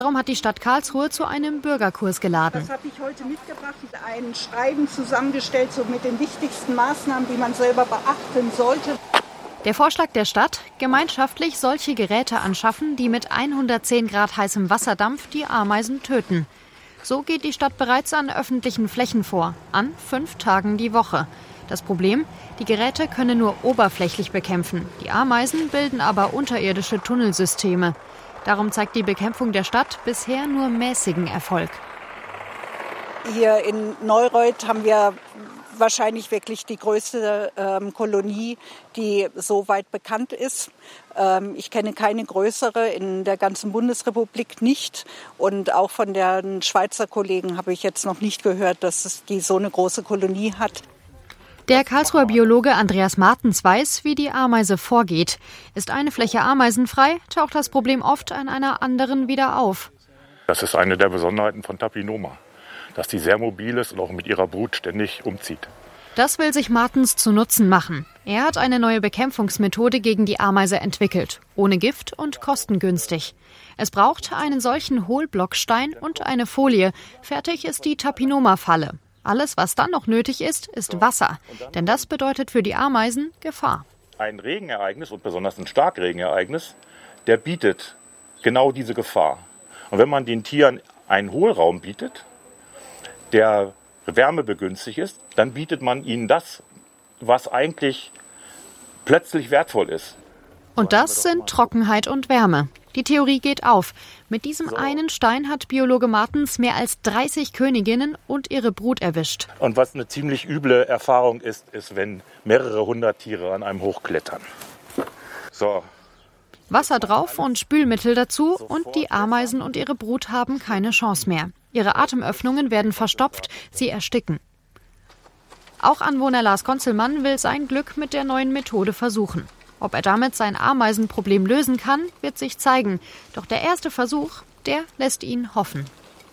Darum hat die Stadt Karlsruhe zu einem Bürgerkurs geladen. Das habe ich heute mitgebracht, ein Schreiben zusammengestellt, so mit den wichtigsten Maßnahmen, die man selber beachten sollte. Der Vorschlag der Stadt, gemeinschaftlich solche Geräte anschaffen, die mit 110 Grad heißem Wasserdampf die Ameisen töten. So geht die Stadt bereits an öffentlichen Flächen vor, an 5 Tagen die Woche. Das Problem, die Geräte können nur oberflächlich bekämpfen. Die Ameisen bilden aber unterirdische Tunnelsysteme. Darum zeigt die Bekämpfung der Stadt bisher nur mäßigen Erfolg. Hier in Neureuth haben wir wahrscheinlich wirklich die größte Kolonie, die so weit bekannt ist. Ich kenne keine größere in der ganzen Bundesrepublik nicht. Und auch von den Schweizer Kollegen habe ich jetzt noch nicht gehört, dass die so eine große Kolonie hat. Der Karlsruher Biologe Andreas Martens weiß, wie die Ameise vorgeht. Ist eine Fläche ameisenfrei, taucht das Problem oft an einer anderen wieder auf. Das ist eine der Besonderheiten von Tapinoma, dass die sehr mobil ist und auch mit ihrer Brut ständig umzieht. Das will sich Martens zu Nutzen machen. Er hat eine neue Bekämpfungsmethode gegen die Ameise entwickelt. Ohne Gift und kostengünstig. Es braucht einen solchen Hohlblockstein und eine Folie. Fertig ist die Tapinoma-Falle. Alles, was dann noch nötig ist Wasser. Denn das bedeutet für die Ameisen Gefahr. Ein Regenereignis und besonders ein Starkregenereignis, der bietet genau diese Gefahr. Und wenn man den Tieren einen Hohlraum bietet, der wärmebegünstigt ist, dann bietet man ihnen das, was eigentlich plötzlich wertvoll ist. Und das sind Trockenheit und Wärme. Die Theorie geht auf. Mit diesem einen Stein hat Biologe Martens mehr als 30 Königinnen und ihre Brut erwischt. Und was eine ziemlich üble Erfahrung ist, wenn mehrere 100 Tiere an einem hochklettern. So. Wasser drauf und Spülmittel dazu und die Ameisen und ihre Brut haben keine Chance mehr. Ihre Atemöffnungen werden verstopft, sie ersticken. Auch Anwohner Lars Konzelmann will sein Glück mit der neuen Methode versuchen. Ob er damit sein Ameisenproblem lösen kann, wird sich zeigen. Doch der erste Versuch, der lässt ihn hoffen.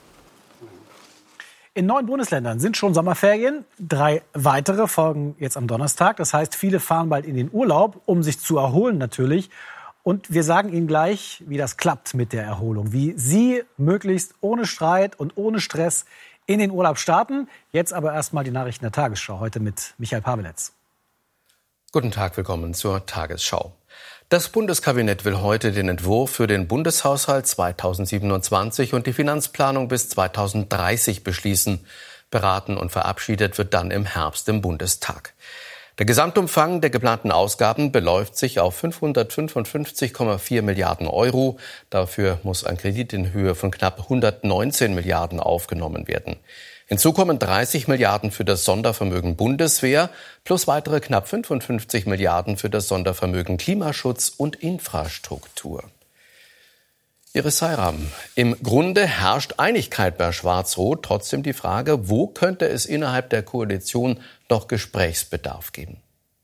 In 9 Bundesländern sind schon Sommerferien. 3 weitere folgen jetzt am Donnerstag. Das heißt, viele fahren bald in den Urlaub, um sich zu erholen natürlich. Und wir sagen Ihnen gleich, wie das klappt mit der Erholung. Wie Sie möglichst ohne Streit und ohne Stress in den Urlaub starten. Jetzt aber erstmal die Nachrichten der Tagesschau. Heute mit Michael Paweletz. Guten Tag, willkommen zur Tagesschau. Das Bundeskabinett will heute den Entwurf für den Bundeshaushalt 2027 und die Finanzplanung bis 2030 beschließen. Beraten und verabschiedet wird dann im Herbst im Bundestag. Der Gesamtumfang der geplanten Ausgaben beläuft sich auf 555,4 Milliarden Euro. Dafür muss ein Kredit in Höhe von knapp 119 Milliarden aufgenommen werden. Hinzu kommen 30 Milliarden für das Sondervermögen Bundeswehr plus weitere knapp 55 Milliarden für das Sondervermögen Klimaschutz und Infrastruktur. Iris Seiram, im Grunde herrscht Einigkeit bei Schwarz-Rot. Trotzdem die Frage, wo könnte es innerhalb der Koalition noch Gesprächsbedarf geben?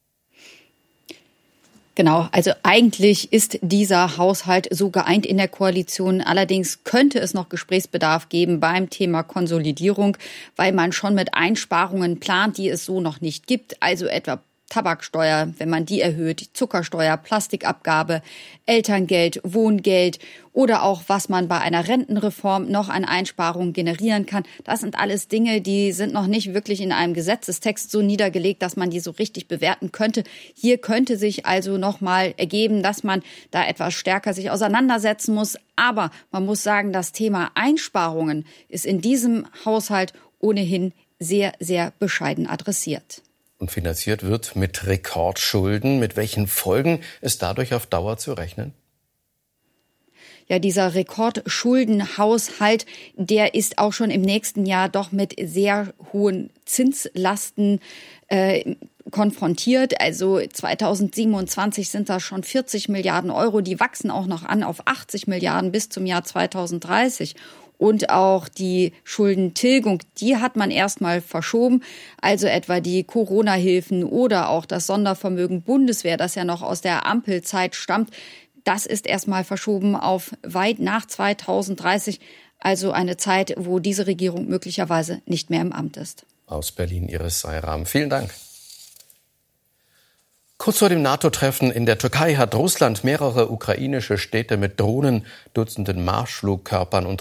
Genau, also eigentlich ist dieser Haushalt so geeint in der Koalition. Allerdings könnte es noch Gesprächsbedarf geben beim Thema Konsolidierung, weil man schon mit Einsparungen plant, die es so noch nicht gibt. Also etwa Tabaksteuer, wenn man die erhöht, Zuckersteuer, Plastikabgabe, Elterngeld, Wohngeld oder auch, was man bei einer Rentenreform noch an Einsparungen generieren kann. Das sind alles Dinge, die sind noch nicht wirklich in einem Gesetzestext so niedergelegt, dass man die so richtig bewerten könnte. Hier könnte sich also noch mal ergeben, dass man da etwas stärker sich auseinandersetzen muss. Aber man muss sagen, das Thema Einsparungen ist in diesem Haushalt ohnehin sehr, sehr bescheiden adressiert. Und finanziert wird mit Rekordschulden. Mit welchen Folgen ist dadurch auf Dauer zu rechnen? Ja, dieser Rekordschuldenhaushalt, der ist auch schon im nächsten Jahr doch mit sehr hohen Zinslasten konfrontiert. Also 2027 sind das schon 40 Milliarden Euro. Die wachsen auch noch an auf 80 Milliarden bis zum Jahr 2030. Und auch die Schuldentilgung, die hat man erstmal verschoben. Also etwa die Corona-Hilfen oder auch das Sondervermögen Bundeswehr, das ja noch aus der Ampelzeit stammt. Das ist erstmal verschoben auf weit nach 2030. Also eine Zeit, wo diese Regierung möglicherweise nicht mehr im Amt ist. Aus Berlin, Iris Seiram. Vielen Dank. Kurz vor dem NATO-Treffen in der Türkei hat Russland mehrere ukrainische Städte mit Drohnen, Dutzenden Marschflugkörpern und